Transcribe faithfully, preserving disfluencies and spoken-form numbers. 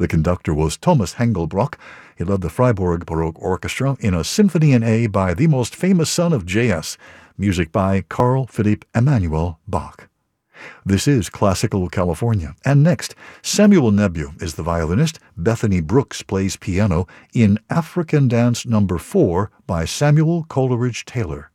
The conductor was Thomas Hengelbrock. He led the Freiburg Baroque Orchestra in a Symphony in A by the most famous son of J S, music by Carl Philipp Emanuel Bach. This is Classical California, and next, Samuel Nebu is the violinist, Bethany Brooks plays piano in African Dance Number four by Samuel Coleridge Taylor.